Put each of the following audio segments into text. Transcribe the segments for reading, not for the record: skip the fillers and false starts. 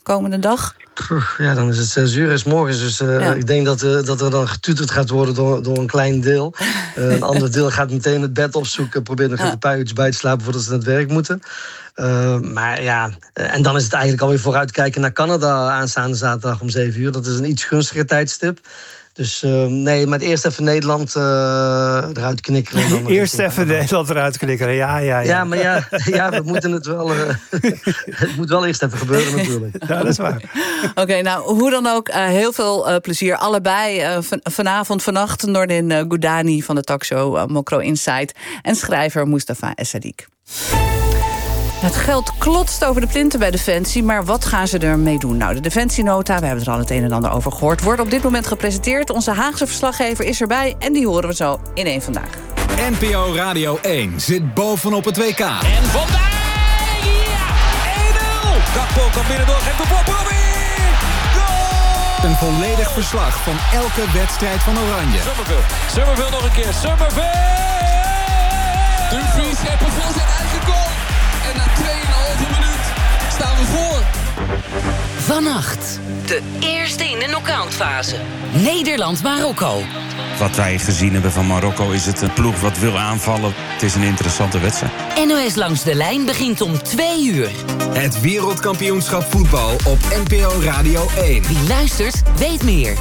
komende dag? Ja, dan is het 6 uur, is morgens. Dus ik denk dat er dan getuterd gaat worden door een klein deel. Een ander deel gaat meteen het bed opzoeken, probeert nog een paar uurtjes bij te slapen voordat ze naar het werk moeten. Maar ja, en dan is het eigenlijk alweer vooruitkijken naar Canada aanstaande zaterdag om 7 uur. Dat is een iets gunstiger tijdstip. Dus nee, maar eerst even Nederland eruit knikkeren. Eerst even Nederland eruit knikkeren, ja. Ja, maar ja, we moeten het wel... het moet wel eerst even gebeuren natuurlijk. Ja, dat is waar. Oké, nou, hoe dan ook, heel veel plezier. Allebei vannacht Nordin Goudani van de talkshow Mokro Insight en schrijver Mustafa Essadik. Het geld klotst over de plinten bij Defensie, maar wat gaan ze ermee doen? Nou, de Defensienota, we hebben er al het een en ander over gehoord, wordt op dit moment gepresenteerd. Onze Haagse verslaggever is erbij en die horen we zo in één vandaag. NPO Radio 1 zit bovenop het WK. En Van Dijk, ja, 1-0! Gakpo kan binnendoor, geeft de voorproef in! Goal! Een volledig verslag van elke wedstrijd van Oranje. Summerville nog een keer, Summerville! Dumfries heeft voor zijn eigen goal. En na 2,5 minuut staan we voor. Vannacht, de eerste in de knock-outfase. Nederland-Marokko. Wat wij gezien hebben van Marokko is het een ploeg wat wil aanvallen. Het is een interessante wedstrijd. NOS Langs de Lijn begint om 2 uur. Het wereldkampioenschap voetbal op NPO Radio 1. Wie luistert, weet meer.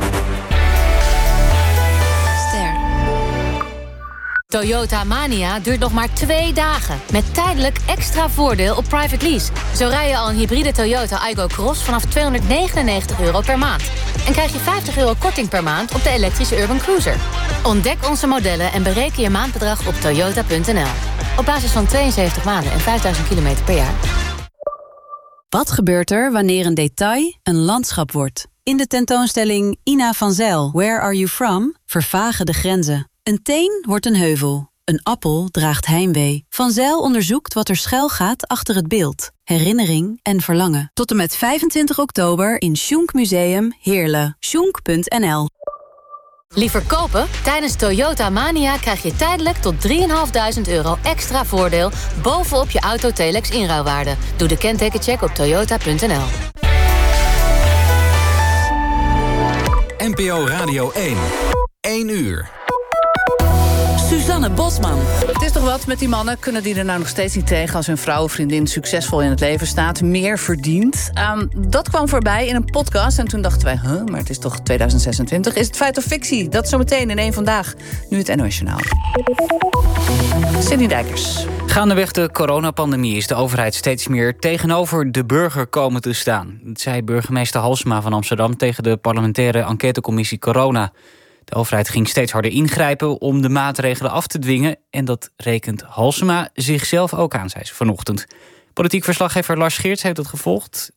Toyota Mania duurt nog maar 2 dagen. Met tijdelijk extra voordeel op private lease. Zo rij je al een hybride Toyota Aygo Cross vanaf €299 per maand. En krijg je €50 korting per maand op de elektrische Urban Cruiser. Ontdek onze modellen en bereken je maandbedrag op toyota.nl. Op basis van 72 maanden en 5000 kilometer per jaar. Wat gebeurt er wanneer een detail een landschap wordt? In de tentoonstelling Ina van Zijl, Where Are You From? Vervagen de grenzen. Een teen wordt een heuvel. Een appel draagt heimwee. Van Zijl onderzoekt wat er schuil gaat achter het beeld. Herinnering en verlangen. Tot en met 25 oktober in Schunk Museum Heerlen. Schunk.nl. Liever kopen? Tijdens Toyota Mania krijg je tijdelijk tot €3.500 extra voordeel bovenop je auto Telex inruilwaarde. Doe de kentekencheck op toyota.nl. NPO Radio 1. 1 uur. Suzanne Bosman. Het is toch wat met die mannen? Kunnen die er nou nog steeds niet tegen als hun vrouw of vriendin succesvol in het leven staat, meer verdient? Dat kwam voorbij in een podcast en toen dachten wij, maar het is toch 2026? Is het feit of fictie? Dat zometeen in één vandaag. Nu het NOS Journaal. Cindy Dijkers. Gaandeweg de coronapandemie is de overheid steeds meer tegenover de burger komen te staan. Dat zei burgemeester Halsema van Amsterdam tegen de parlementaire enquêtecommissie Corona. De overheid ging steeds harder ingrijpen om de maatregelen af te dwingen. En dat rekent Halsema zichzelf ook aan, zei ze vanochtend. Politiek verslaggever Lars Geerts heeft het gevolgd.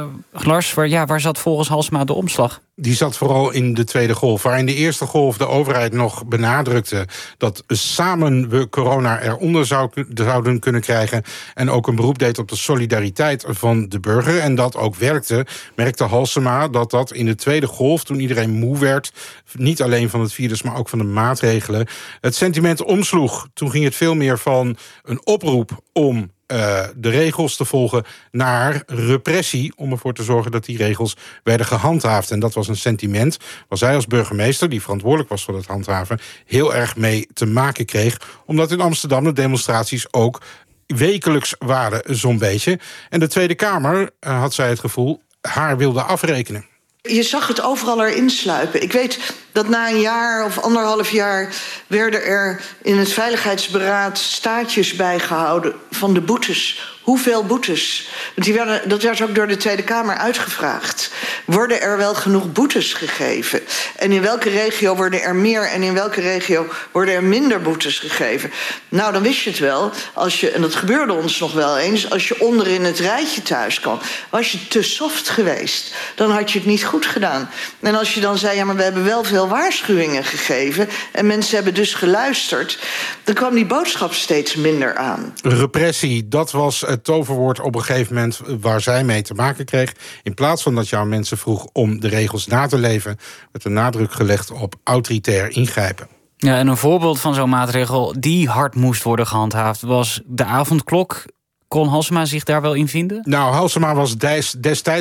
Lars, waar zat volgens Halsema de omslag? Die zat vooral in de tweede golf. Waar in de eerste golf de overheid nog benadrukte dat samen we corona eronder zouden kunnen krijgen. En ook een beroep deed op de solidariteit van de burger. En dat ook werkte, merkte Halsema dat in de tweede golf, toen iedereen moe werd, niet alleen van het virus, maar ook van de maatregelen, het sentiment omsloeg. Toen ging het veel meer van een oproep om de regels te volgen naar repressie, om ervoor te zorgen dat die regels werden gehandhaafd. En dat was een sentiment waar zij als burgemeester, die verantwoordelijk was voor het handhaven, heel erg mee te maken kreeg. Omdat in Amsterdam de demonstraties ook wekelijks waren, zo'n beetje. En de Tweede Kamer, had zij het gevoel, haar wilde afrekenen. Je zag het overal erin sluipen. Ik weet dat na een jaar of 1,5 jaar werden er in het Veiligheidsberaad staatjes bijgehouden van de boetes. Hoeveel boetes? Want dat werd ook door de Tweede Kamer uitgevraagd. Worden er wel genoeg boetes gegeven? En in welke regio worden er meer en in welke regio worden er minder boetes gegeven? Nou, dan wist je het wel. En dat gebeurde ons nog wel eens, als je onder in het rijtje thuis kwam. Was je te soft geweest, dan had je het niet goed gedaan. En als je dan zei, ja, maar we hebben wel veel waarschuwingen gegeven en mensen hebben dus geluisterd, dan kwam die boodschap steeds minder aan. Repressie, dat was het toverwoord op een gegeven moment waar zij mee te maken kreeg. In plaats van dat je aan mensen vroeg om de regels na te leven, werd de nadruk gelegd op autoritair ingrijpen. Ja, en een voorbeeld van zo'n maatregel die hard moest worden gehandhaafd was de avondklok. Kon Halsema zich daar wel in vinden? Nou, Halsema was destijds